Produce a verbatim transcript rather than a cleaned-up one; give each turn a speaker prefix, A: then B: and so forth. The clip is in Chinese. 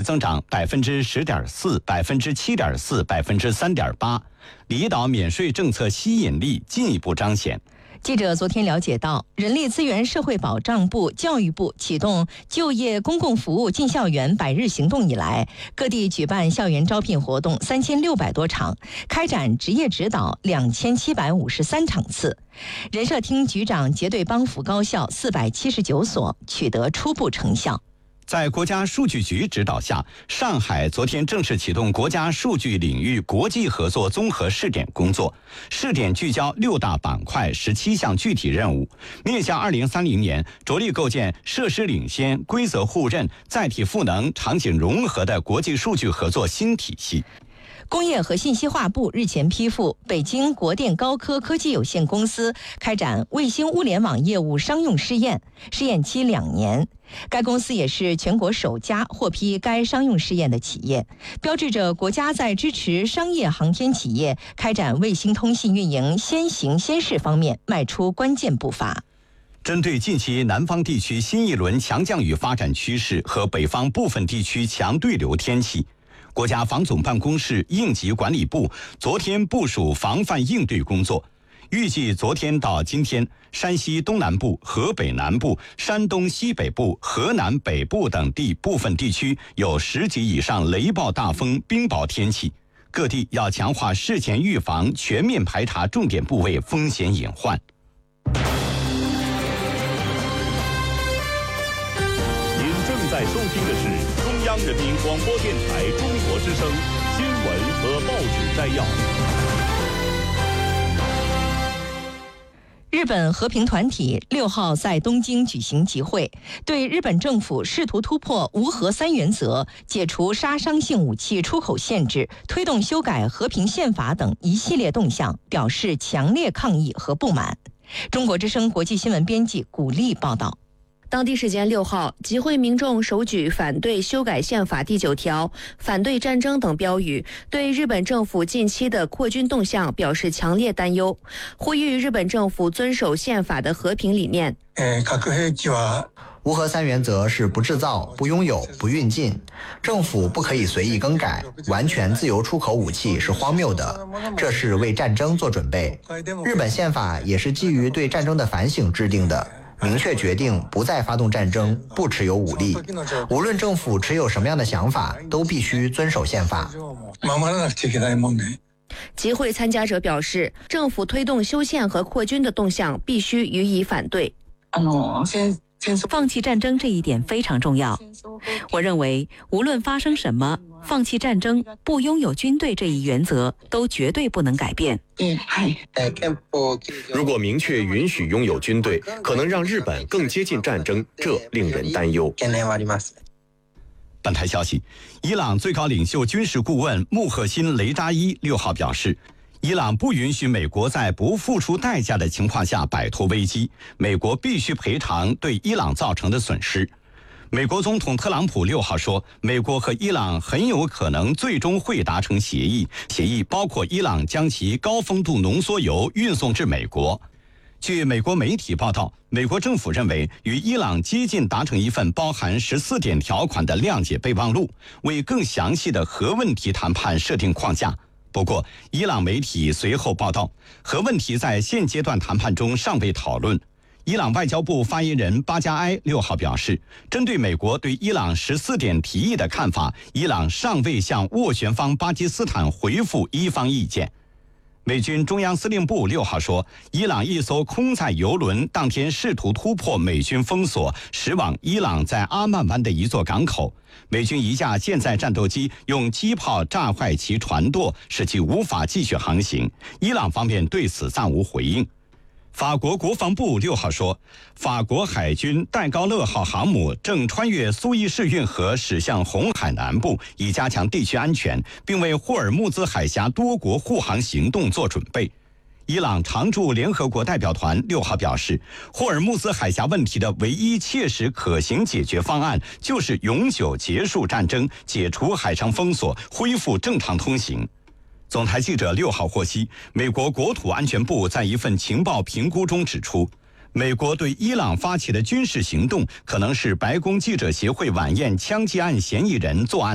A: 增长百分之十点四、百分之七点四、百分之三点八，离岛免税政策吸引力进一步彰显。
B: 记者昨天了解到，人力资源社会保障部、教育部启动就业公共服务进校园百日行动以来，各地举办校园招聘活动三千六百多场，开展职业指导两千七百五十三场次。人社厅局长结对帮扶高校四百七十九所，取得初步成效。
A: 在国家数据局指导下，上海昨天正式启动国家数据领域国际合作综合试点工作。试点聚焦六大板块、十七项具体任务，面向二零三零年，着力构建设施领先、规则互认、载体赋能、场景融合的国际数据合作新体系。
B: 工业和信息化部日前批复北京国电高科科技有限公司开展卫星物联网业务商用试验，试验期两年。该公司也是全国首家获批该商用试验的企业，标志着国家在支持商业航天企业开展卫星通信运营先行先试方面迈出关键步伐。
A: 针对近期南方地区新一轮强降雨发展趋势和北方部分地区强对流天气，国家防总办公室应急管理部昨天部署防范应对工作，预计昨天到今天，山西东南部、河北南部、山东西北部、河南北部等地部分地区有十级以上雷暴大风、冰雹天气，各地要强化事前预防，全面排查重点部位风险隐患。
C: 您正在收听的是中央人民广播电台中国之声新闻和报纸摘要。
B: 日本和平团体六号在东京举行集会，对日本政府试图突破无核三原则、解除杀伤性武器出口限制、推动修改和平宪法等一系列动向表示强烈抗议和不满。中国之声国际新闻编辑古丽报道。
D: 当地时间六号，集会民众手举反对修改宪法第九条、反对战争等标语，对日本政府近期的扩军动向表示强烈担忧，呼吁日本政府遵守宪法的和平理念。
E: 无核三原则是不制造、不拥有、不运进，政府不可以随意更改，完全自由出口武器是荒谬的，这是为战争做准备。日本宪法也是基于对战争的反省制定的，明确决定不再发动战争，不持有武力。无论政府持有什么样的想法，都必须遵守宪法。
D: 集会参加者表示，政府推动修宪和扩军的动向必须予以反对。
F: 放弃战争这一点非常重要。我认为，无论发生什么，放弃战争、不拥有军队这一原则都绝对不能改变。
G: 如果明确允许拥有军队，可能让日本更接近战争，这令人担忧。
A: 本台消息，伊朗最高领袖军事顾问穆赫辛雷扎伊六号表示，伊朗不允许美国在不付出代价的情况下摆脱危机，美国必须赔偿对伊朗造成的损失。美国总统特朗普六号说，美国和伊朗很有可能最终会达成协议，协议包括伊朗将其高丰度浓缩铀运送至美国。据美国媒体报道，美国政府认为与伊朗接近达成一份包含十四点条款的谅解备忘录，为更详细的核问题谈判设定框架。不过，伊朗媒体随后报道，核问题在现阶段谈判中尚未讨论。伊朗外交部发言人巴加埃六号表示，针对美国对伊朗十四点提议的看法，伊朗尚未向斡旋方巴基斯坦回复伊方意见。美军中央司令部六号说，伊朗一艘空载油轮当天试图突破美军封锁，驶往伊朗在阿曼湾的一座港口。美军一架舰载战斗机用机炮炸坏其船舵，使其无法继续航行。伊朗方面对此暂无回应。法国国防部六号说，法国海军戴高乐号航母正穿越苏伊士运河驶向红海南部，以加强地区安全，并为霍尔木兹海峡多国护航行动做准备。伊朗常驻联合国代表团六号表示，霍尔木兹海峡问题的唯一切实可行解决方案就是永久结束战争，解除海上封锁，恢复正常通行。总台记者六号获悉，美国国土安全部在一份情报评估中指出，美国对伊朗发起的军事行动可能是白宫记者协会晚宴枪击案嫌疑人作案